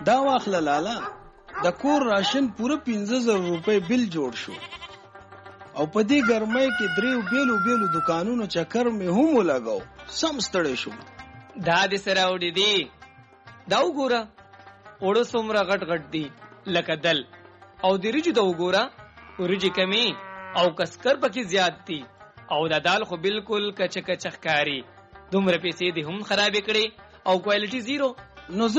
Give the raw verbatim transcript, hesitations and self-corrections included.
دا واخله لالا، د کور راشن پوره پنځه زره روپۍ بل جوړ شو او په دې ګرمۍ کې دریو بیلو بیلو دکانونو چکر مې هم ولګاو. سم ستړی شوم. دا دې سره وړي دي. دا وګوره اوړه څومره غټ غټ دي لکه دل، او د وریجو دا وګوره وریجې کمې او کسکر پکې زیات دي، او دا دال خو بالکل کچه کچه ښکاري. دومره پیسې دې هم خرابې کړې او کوالټي زیرو. نو